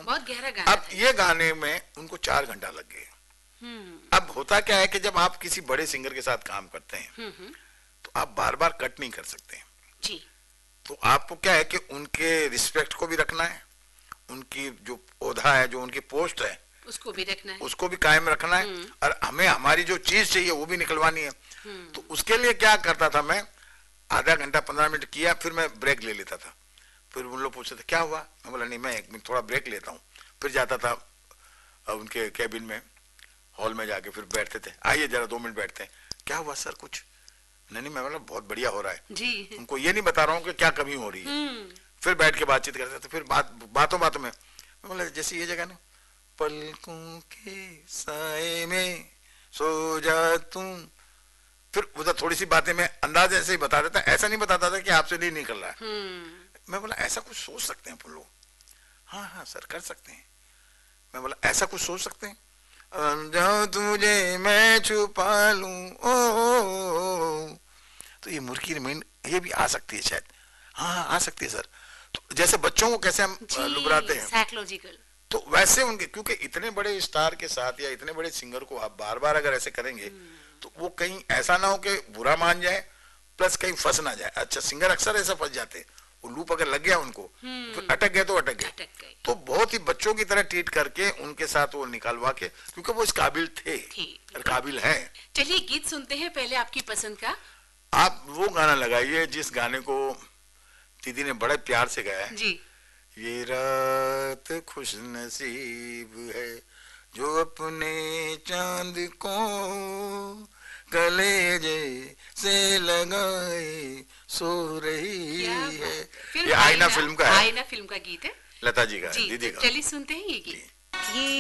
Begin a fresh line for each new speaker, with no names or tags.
बहुत गहरा गाना
अब ये गाने में उनको 4 घंटा लग गए। अब होता क्या है कि जब आप किसी बड़े सिंगर के साथ काम करते हैं तो आप बार बार कट नहीं कर सकते
जी।
तो आपको क्या है कि उनके रिस्पेक्ट को भी रखना है, उनकी जो ओहदा है, जो उनकी पोस्ट है
उसको भी रखना है,
उसको भी कायम रखना है, और हमें हमारी जो चीज चाहिए वो भी निकलवानी है। तो उसके लिए क्या करता था मैं, आधा घंटा 15 मिनट किया, फिर मैं ब्रेक ले लेता था। फिर उन लोग पूछते थे क्या हुआ, मैं बोला नहीं मैं 1 मिनट थोड़ा ब्रेक लेता हूँ। फिर जाता था उनके कैबिन में, हॉल में जाके फिर बैठते थे, आइए जरा 2 मिनट बैठते हैं। क्या हुआ सर, कुछ नहीं, मैं बोला बहुत बढ़िया हो रहा है
जी।
उनको ये नहीं बता रहा हूँ कि क्या कमी हो रही है। फिर बैठ के बातचीत करते थे। फिर बातों बातों में मैं बोला जैसे ये जगह ना, पलकों के साए में सो जा तुम, फिर उधर थोड़ी सी बातें मैं अंदाज ऐसे ही बता देता, ऐसा नहीं बताता था कि आपसे नहीं निकल रहा है। मैं बोला ऐसा कुछ सोच सकते हैं लोग, हाँ हाँ सर कर सकते हैं। मैं बोला ऐसा कुछ सोच सकते हैं, जाओ तुझे मैं छुपा लूं ओ, तो ये मुर्गी रिमाइंड ये भी आ सकती है शायद, हाँ हाँ आ सकती है सर। तो जैसे बच्चों को कैसे हम लुबराते हैं
साइकोलॉजिकल, तो
वैसे उनके, क्योंकि इतने बड़े स्टार के साथ या इतने बड़े सिंगर को आप बार बार अगर ऐसे करेंगे तो वो कहीं ऐसा ना हो कि बुरा मान जाए, प्लस कहीं फंस ना जाए। अच्छा सिंगर अक्सर ऐसा फंस जाते हैं, वो लूप अगर लग गया उनको फिर अटक गए तो अटक गए। तो बहुत ही बच्चों की तरह ट्रीट करके उनके साथ वो निकालवा के, क्योंकि वो इस काबिल थे और काबिल हैं।
चलिए गीत सुनते हैं पहले आपकी पसंद का।
आप वो गाना लगाइए जिस गाने को दीदी ने बड़े प्यार से गाया है
जी।
ये रात खुश नसीब है जो अपने चांद को कलेजे से लगाए सो रही है। ये आईना फिल्म का है,
आईना फिल्म का गीत है,
लता जी का,
जी,
दीदी का।
चलिए सुनते हैं ये गीत।